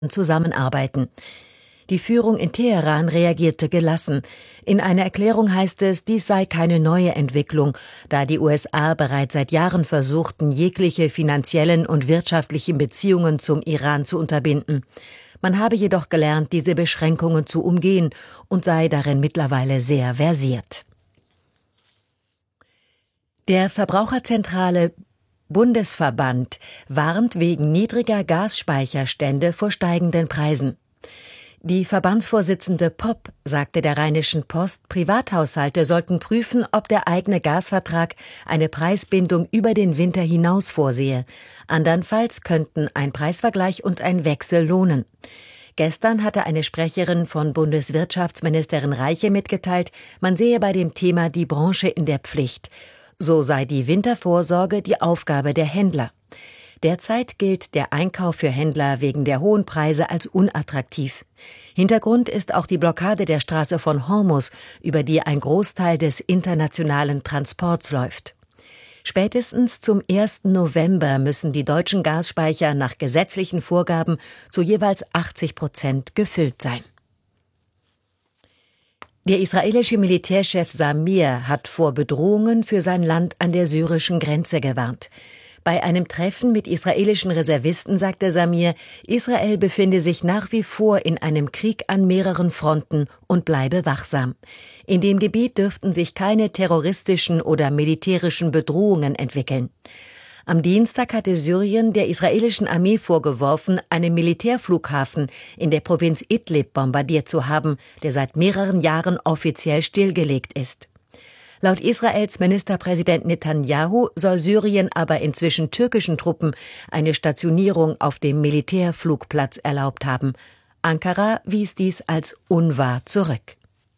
zusammenarbeiten. Die Führung in Teheran reagierte gelassen. In einer Erklärung heißt es, dies sei keine neue Entwicklung, da die USA bereits seit Jahren versuchten, jegliche finanziellen und wirtschaftlichen Beziehungen zum Iran zu unterbinden. Man habe jedoch gelernt, diese Beschränkungen zu umgehen und sei darin mittlerweile sehr versiert. Der Verbraucherzentrale Bundesverband warnt wegen niedriger Gasspeicherstände vor steigenden Preisen. Die Verbandsvorsitzende Popp sagte der Rheinischen Post, Privathaushalte sollten prüfen, ob der eigene Gasvertrag eine Preisbindung über den Winter hinaus vorsehe. Andernfalls könnten ein Preisvergleich und ein Wechsel lohnen. Gestern hatte eine Sprecherin von Bundeswirtschaftsministerin Reiche mitgeteilt, man sehe bei dem Thema die Branche in der Pflicht. So sei die Wintervorsorge die Aufgabe der Händler. Derzeit gilt der Einkauf für Händler wegen der hohen Preise als unattraktiv. Hintergrund ist auch die Blockade der Straße von Hormuz, über die ein Großteil des internationalen Transports läuft. Spätestens zum 1. November müssen die deutschen Gasspeicher nach gesetzlichen Vorgaben zu jeweils 80% gefüllt sein. Der israelische Militärchef Samir hat vor Bedrohungen für sein Land an der syrischen Grenze gewarnt. Bei einem Treffen mit israelischen Reservisten sagte Samir, Israel befinde sich nach wie vor in einem Krieg an mehreren Fronten und bleibe wachsam. In dem Gebiet dürften sich keine terroristischen oder militärischen Bedrohungen entwickeln. Am Dienstag hatte Syrien der israelischen Armee vorgeworfen, einen Militärflughafen in der Provinz Idlib bombardiert zu haben, der seit mehreren Jahren offiziell stillgelegt ist. Laut Israels Ministerpräsident Netanyahu soll Syrien aber inzwischen türkischen Truppen eine Stationierung auf dem Militärflugplatz erlaubt haben. Ankara wies dies als unwahr zurück.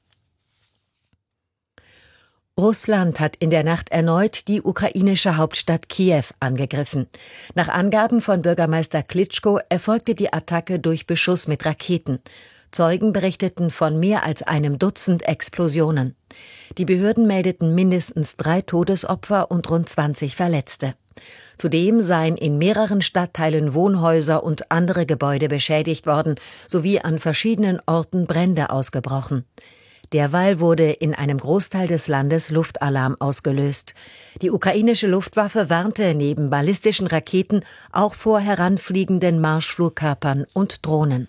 Russland hat in der Nacht erneut die ukrainische Hauptstadt Kiew angegriffen. Nach Angaben von Bürgermeister Klitschko erfolgte die Attacke durch Beschuss mit Raketen. Zeugen berichteten von mehr als einem Dutzend Explosionen. Die Behörden meldeten mindestens 3 Todesopfer und rund 20 Verletzte. Zudem seien in mehreren Stadtteilen Wohnhäuser und andere Gebäude beschädigt worden, sowie an verschiedenen Orten Brände ausgebrochen. Derweil wurde in einem Großteil des Landes Luftalarm ausgelöst. Die ukrainische Luftwaffe warnte neben ballistischen Raketen auch vor heranfliegenden Marschflugkörpern und Drohnen.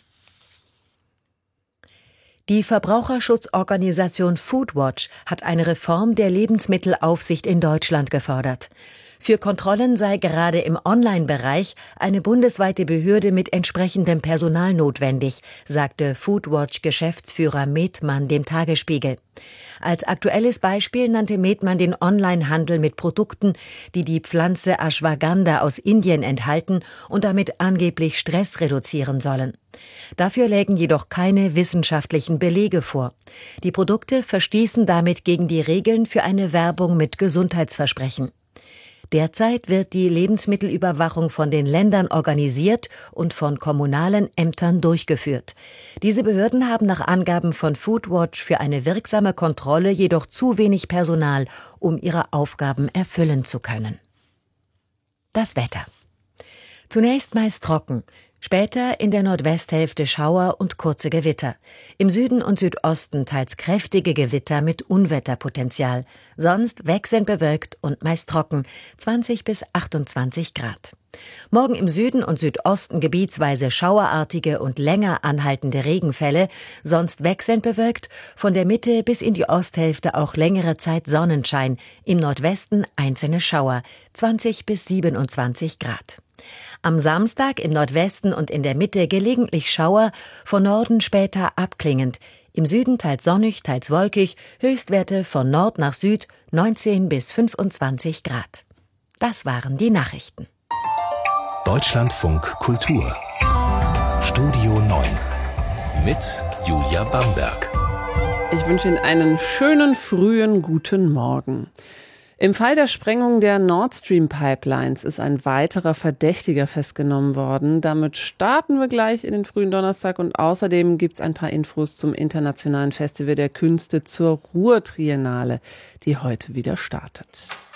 Die Verbraucherschutzorganisation Foodwatch hat eine Reform der Lebensmittelaufsicht in Deutschland gefordert. Für Kontrollen sei gerade im Online-Bereich eine bundesweite Behörde mit entsprechendem Personal notwendig, sagte Foodwatch-Geschäftsführer Methmann dem Tagesspiegel. Als aktuelles Beispiel nannte Methmann den Onlinehandel mit Produkten, die die Pflanze Ashwagandha aus Indien enthalten und damit angeblich Stress reduzieren sollen. Dafür lägen jedoch keine wissenschaftlichen Belege vor. Die Produkte verstießen damit gegen die Regeln für eine Werbung mit Gesundheitsversprechen. Derzeit wird die Lebensmittelüberwachung von den Ländern organisiert und von kommunalen Ämtern durchgeführt. Diese Behörden haben nach Angaben von Foodwatch für eine wirksame Kontrolle jedoch zu wenig Personal, um ihre Aufgaben erfüllen zu können. Das Wetter. Zunächst meist trocken. Später in der Nordwesthälfte Schauer und kurze Gewitter. Im Süden und Südosten teils kräftige Gewitter mit Unwetterpotenzial. Sonst wechselnd bewölkt und meist trocken, 20 bis 28 Grad. Morgen im Süden und Südosten gebietsweise schauerartige und länger anhaltende Regenfälle, sonst wechselnd bewölkt, von der Mitte bis in die Osthälfte auch längere Zeit Sonnenschein, im Nordwesten einzelne Schauer, 20 bis 27 Grad. Am Samstag im Nordwesten und in der Mitte gelegentlich Schauer, von Norden später abklingend. Im Süden teils sonnig, teils wolkig, Höchstwerte von Nord nach Süd 19 bis 25 Grad. Das waren die Nachrichten. Deutschlandfunk Kultur. Studio 9 mit Julia Bamberg. Ich wünsche Ihnen einen schönen, frühen guten Morgen. Im Fall der Sprengung der Nord Stream Pipelines ist ein weiterer Verdächtiger festgenommen worden. Damit starten wir gleich in den frühen Donnerstag und außerdem gibt es ein paar Infos zum Internationalen Festival der Künste zur Ruhr-Triennale, die heute wieder startet.